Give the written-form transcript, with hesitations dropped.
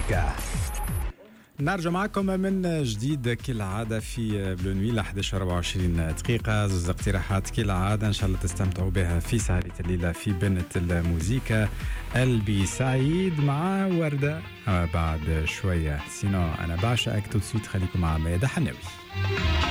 الموسيقى. نرجع معكم من جديد كالعادة في بلونوي ل 11:24 دقيقة. زوز اقتراحات كالعادة إن شاء الله تستمتعوا بها في سهرة الليلة في بنة الموسيقى. قلبي سعيد مع وردة بعد شوية. سينو أنا بعشقك. تو سويت خليكم مع ميادة حناوي.